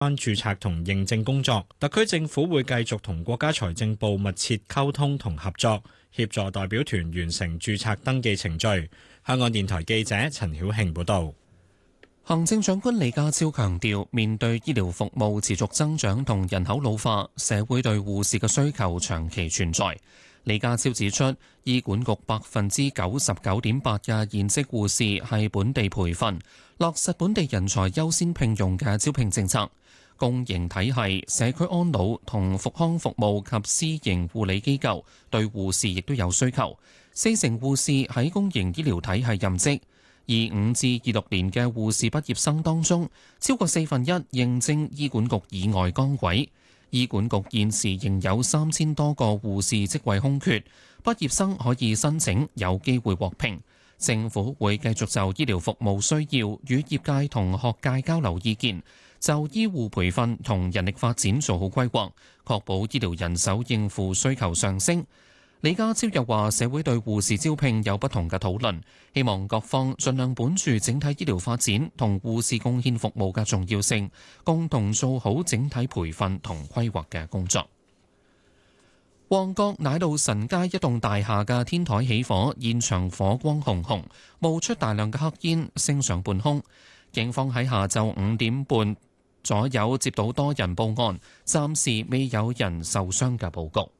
註冊同認證工作。特區政府會繼續同國家財政部密切溝通同合作，協助代表團完成註冊登記程序。香港電台記者陳曉慶報導。 行政長官李家超強調，面對醫療服務持續增長同人口老化，社會對護士嘅需求長期存在。李家超指出，醫管局99.8%嘅現職護士係本地培訓，落實本地人才優先聘用嘅招聘政策。公營體系、社區安老同復康服務及私營護理機構對護士亦都有需求。40%護士喺公營醫療體系任職，25至26年嘅護士畢業生當中，超過1/4應徵醫管局以外崗位。醫管局現時仍有3000多個護士職位空缺，畢業生可以申請，有機會獲聘。政府會繼續就醫療服務需要與業界同學界交流意見，就醫護培訓同人力發展做好規劃，確保醫療人手應付需求上升。李家超又話，社會對護士招聘有不同嘅討論，希望各方盡量本住整體醫療發展同護士貢獻服務嘅重要性，共同做好整體培訓同規劃嘅工作。旺角奶路臣街一棟大廈嘅天台起火，現場火光熊熊，冒出大量嘅黑煙，升上半空。警方喺下晝5點半左右接到多人報案，暫時未有人受傷嘅報告。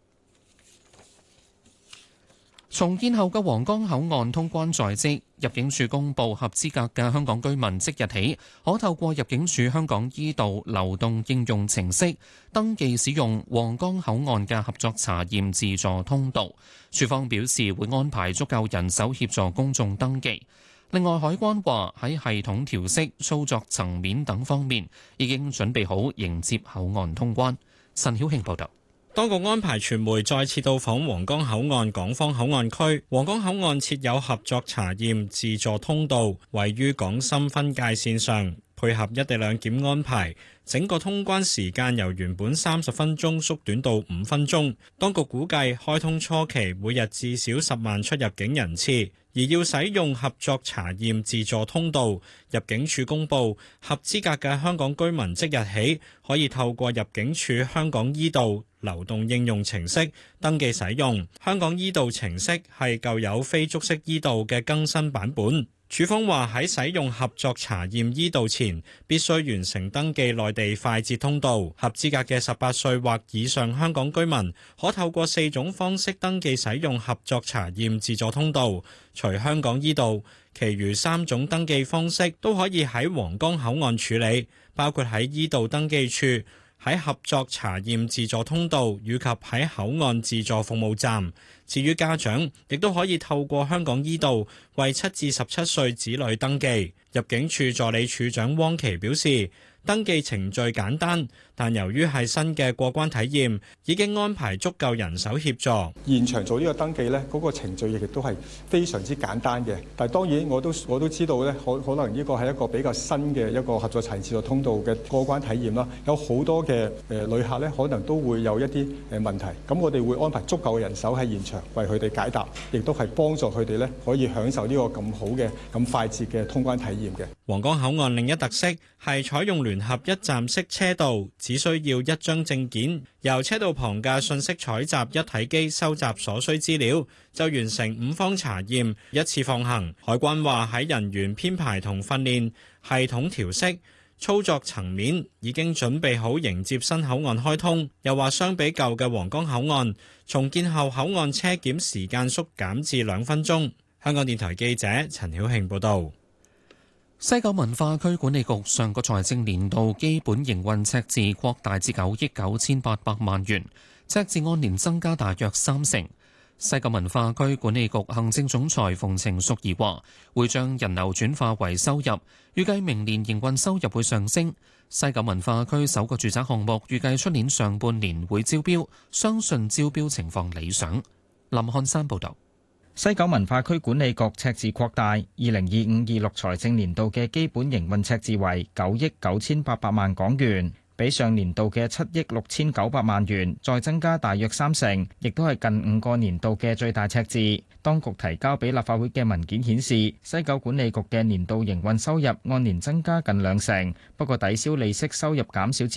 重建後嘅皇崗口岸通關在即，入境處公布合資格嘅香港居民即日起可透過入境處香港醫道流動應用程式登記使用皇崗口岸嘅合作查驗自助通道。處方表示會安排足夠人手協助公眾登記。另外，海關話喺系統調適、操作層面等方面已經準備好迎接口岸通關。陳曉慶報導。 當局安排傳媒再次到訪皇崗口岸港方口岸區。皇崗口岸設有合作查驗自助通道，位於港深分界線上，配合一地兩檢安排，整個通關時間由原本30分鐘縮短到5分鐘。當局估計開通初期每日至少10萬出入境人次。而要使用合作查驗自助通道，入境處公佈合資格嘅香港居民即日起可以透過入境處香港醫道流動應用程式登記使用。香港醫道程式係舊有非觸式醫道嘅更新版本。處方話喺使用合作查驗醫道前，必須完成登記內地快捷通道。合資格嘅18歲或以上香港居民可透過4種方式登記使用合作查驗自助通道。除香港醫道，其餘3種登記方式都可以喺皇崗口岸處理，包括喺醫道登記處、喺合作查驗自助通道以及喺口岸自助服務站。至於家長，亦都可以透過香港醫道為7至17歲子女登記。入境處助理處長汪琪表示，登記程序簡單，但由於係新嘅過關體驗，已經安排足夠人手協助。 現場做呢個登記呢，嗰個程序亦都係非常之簡單嘅。但係當然我都知道呢，可能呢個係一個比較新嘅一個合作查驗自助通道嘅過關體驗啦。有好多嘅旅客呢，可能都會有一啲問題。咁我哋會安排足夠嘅人手喺現場為佢哋解答，亦都係幫助佢哋呢可以享受呢個咁好嘅、咁快捷嘅通關體驗嘅。 皇崗口岸另一特色係採用聯合一站式車道，只需要一張證件，由車道旁嘅信息採集一體機收集所需資料，就完成5方查驗，一次放行。海關話喺人員編排同訓練、系統調適、操作層面已經準備好迎接新口岸開通。又話相比舊嘅皇崗口岸，重建後口岸車檢時間縮減至2分鐘。香港電台記者陳曉慶報導。 西九文化區管理局上個財政年度基本營運赤字擴大至9億9800萬元，赤字按年增加大約30%。西九文化區管理局行政總裁馮程淑儀話，會將人流轉化為收入，預計明年營運收入會上升。西九文化區首個住宅項目預計出年上半年會招標，相信招標情況理想。林漢山報導。 西九文化區管理局赤字擴大，2025-26財政年度嘅基本營運赤字為9億9800萬港元，比上年度嘅7億6900萬元再增加大約30%，亦都係近5個年度嘅最大赤字。當局提交俾立法會嘅文件顯示，西九管理局嘅年度營運收入按年增加近20%，不過抵消利息收入減少